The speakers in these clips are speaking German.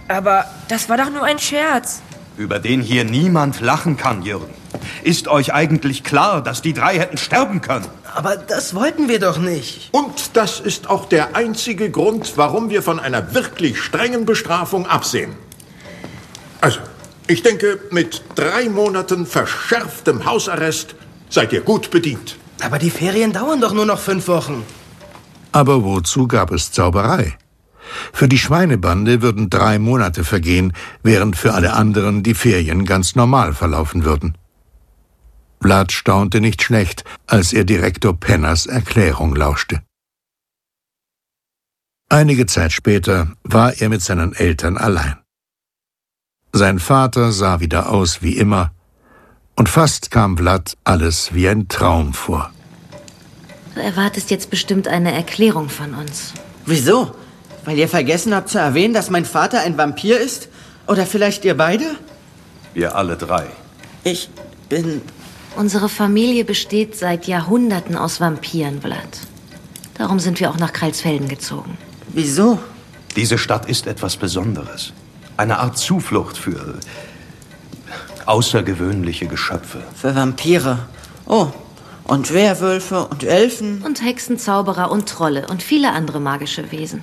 Aber das war doch nur ein Scherz. Über den hier niemand lachen kann, Jürgen. Ist euch eigentlich klar, dass die 3 hätten sterben können? Aber das wollten wir doch nicht. Und das ist auch der einzige Grund, warum wir von einer wirklich strengen Bestrafung absehen. Also, ich denke, mit 3 Monaten verschärftem Hausarrest seid ihr gut bedient. Aber die Ferien dauern doch nur noch 5 Wochen. Aber wozu gab es Zauberei? Für die Schweinebande würden 3 Monate vergehen, während für alle anderen die Ferien ganz normal verlaufen würden. Vlad staunte nicht schlecht, als er Direktor Penners Erklärung lauschte. Einige Zeit später war er mit seinen Eltern allein. Sein Vater sah wieder aus wie immer, und fast kam Vlad alles wie ein Traum vor. Du erwartest jetzt bestimmt eine Erklärung von uns. Wieso? Weil ihr vergessen habt zu erwähnen, dass mein Vater ein Vampir ist? Oder vielleicht ihr beide? Wir alle 3. Ich bin... Unsere Familie besteht seit Jahrhunderten aus Vampiren, Vlad. Darum sind wir auch nach Kreilsfelden gezogen. Wieso? Diese Stadt ist etwas Besonderes. Eine Art Zuflucht für außergewöhnliche Geschöpfe. Für Vampire. Oh, und Werwölfe und Elfen. Und Hexen, Zauberer und Trolle und viele andere magische Wesen.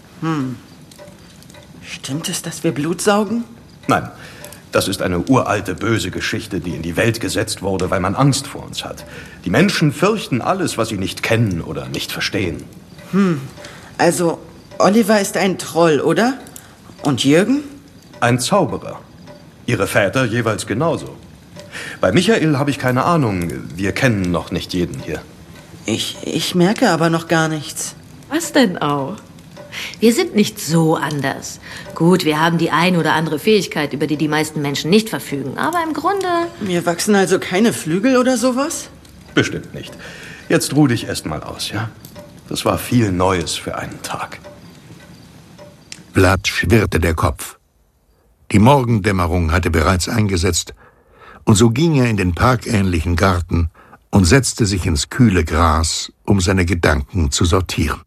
Stimmt es, dass wir Blut saugen? Nein, das ist eine uralte, böse Geschichte, die in die Welt gesetzt wurde, weil man Angst vor uns hat. Die Menschen fürchten alles, was sie nicht kennen oder nicht verstehen. Also, Oliver ist ein Troll, oder? Und Jürgen? Ein Zauberer. Ihre Väter jeweils genauso. Bei Michael habe ich keine Ahnung. Wir kennen noch nicht jeden hier. Ich merke aber noch gar nichts. Was denn auch? Wir sind nicht so anders. Gut, wir haben die ein oder andere Fähigkeit, über die die meisten Menschen nicht verfügen. Aber im Grunde... Mir wachsen also keine Flügel oder sowas? Bestimmt nicht. Jetzt ruh dich erst mal aus, ja? Das war viel Neues für einen Tag. Vlad schwirrte der Kopf. Die Morgendämmerung hatte bereits eingesetzt, und so ging er in den parkähnlichen Garten und setzte sich ins kühle Gras, um seine Gedanken zu sortieren.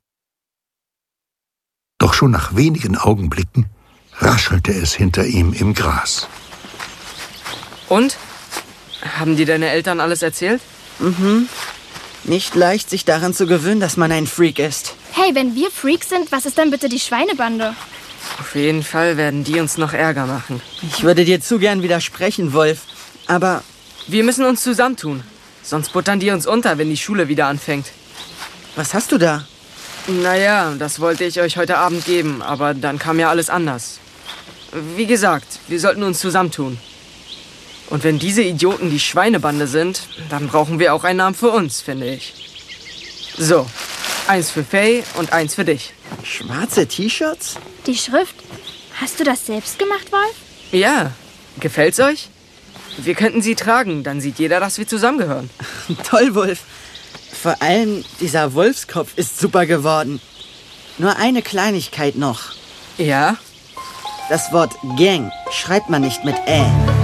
Doch schon nach wenigen Augenblicken raschelte es hinter ihm im Gras. Und? Haben dir deine Eltern alles erzählt? Nicht leicht, sich daran zu gewöhnen, dass man ein Freak ist. Hey, wenn wir Freaks sind, was ist dann bitte die Schweinebande? Auf jeden Fall werden die uns noch Ärger machen. Ich würde dir zu gern widersprechen, Wolf. Aber Wir müssen uns zusammentun. Sonst buttern die uns unter, wenn die Schule wieder anfängt. was hast du da? Naja, das wollte ich euch heute Abend geben, aber dann kam ja alles anders. Wie gesagt, wir sollten uns zusammentun. Und wenn diese Idioten die Schweinebande sind, dann brauchen wir auch einen Namen für uns, finde ich. So, 1 für Faye und 1 für dich. Schwarze T-Shirts? Die Schrift? Hast du das selbst gemacht, Wolf? Ja, gefällt's euch? Wir könnten sie tragen, dann sieht jeder, dass wir zusammengehören. Toll, Wolf. Vor allem dieser Wolfskopf ist super geworden. Nur eine Kleinigkeit noch. Ja? Das Wort Gang schreibt man nicht mit Ä.